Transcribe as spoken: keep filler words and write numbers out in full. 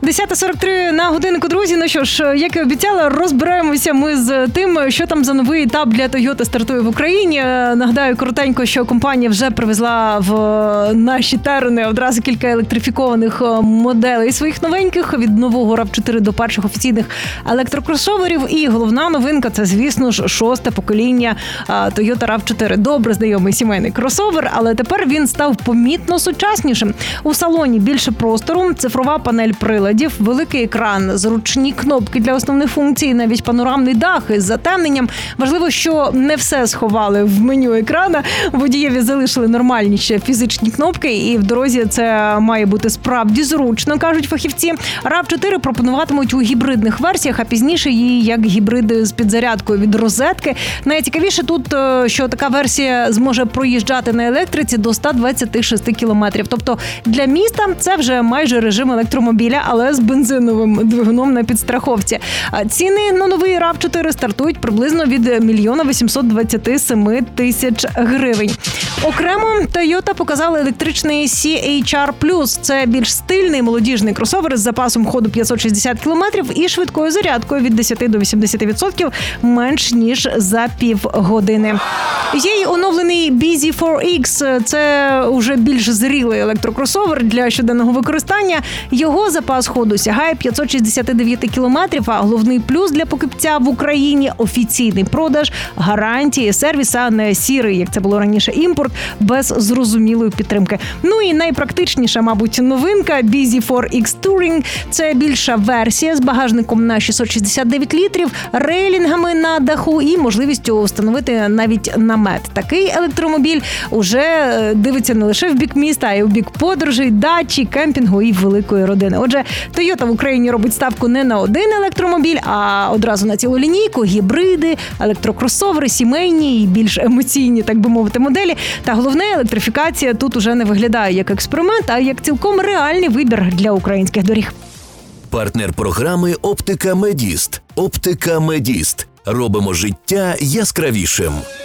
десята сорок три на годиннику, друзі. Ну що ж, як і обіцяла, розбираємося ми з тим, що там за новий етап для Toyota стартує в Україні. Нагадаю коротенько, що компанія вже привезла в наші терени одразу кілька електрифікованих моделей своїх новеньких, від нового рав чотири до перших офіційних електрокросоверів. І головна новинка – це, звісно ж, шосте покоління Toyota рав чотири. Добре знайомий сімейний кросовер, але тепер він став помітно сучаснішим. У салоні більше простору, цифрова панель приладів, великий екран, зручні кнопки для основних функцій, навіть панорамний дах із затемненням. Важливо, що не все сховали в меню екрана. Водієві залишили нормальні ще фізичні кнопки, і в дорозі це має бути справді зручно, кажуть фахівці. рав чотири пропонуватимуть у гібридних версіях, а пізніше її як гібриди з підзарядкою від розетки. Найцікавіше тут, що така версія зможе проїжджати на електриці до сто двадцять шість кілометрів. Тобто для міста це вже майже режим електромобіля, але з бензиновим двигуном на підстраховці. Ціни на новий рав чотири стартують приблизно від мільйона вісімсот двадцять сім тисяч гривень. Окремо Toyota показали електричний сі ейч ар плюс. Це більш стильний молодіжний кросовер з запасом ходу п'ятсот шістдесят кілометрів і швидкою зарядкою від десять до вісімдесят відсотків менш ніж за півгодини. Є й оновлений бі зет фор ікс. Це вже більш зрілий електрокросовер для щоденного використання. Його запас ходу сягає п'ятсот шістдесят дев'ять кілометрів, а головний плюс для покупця в Україні – офіційний продаж, гарантії, сервіс, а не сірий, як це було раніше, імпорт, без зрозумілої підтримки. Ну і найпрактичніша, мабуть, новинка – бі зет фор ікс Touring. Це більша версія з багажником на шістсот шістдесят дев'ять літрів, рейлінгами на даху і можливістю встановити навіть намет. Такий електромобіль уже дивиться не лише в бік міста, а й у бік подорожей, дачі, кемпінгу і великої родини. Отже, Toyota в Україні робить ставку не на один електромобіль, а одразу на цілу лінійку, гібриди, електрокросовери, сімейні і більш емоційні, так би мовити, моделі. Та головне, електрифікація тут уже не виглядає як експеримент, а як цілком реальний вибір для українських доріг. Партнер програми «Оптика Медіст». «Оптика Медіст». Робимо життя яскравішим.